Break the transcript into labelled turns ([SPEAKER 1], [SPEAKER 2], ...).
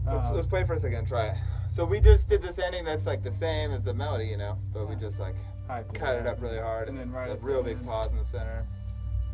[SPEAKER 1] Let's play for a second and try it. So we just did this ending that's like the same as the melody, you know, but we just like cut it up really hard
[SPEAKER 2] And then right
[SPEAKER 1] a
[SPEAKER 2] at
[SPEAKER 1] real
[SPEAKER 2] the
[SPEAKER 1] big
[SPEAKER 2] end.
[SPEAKER 1] pause in the center.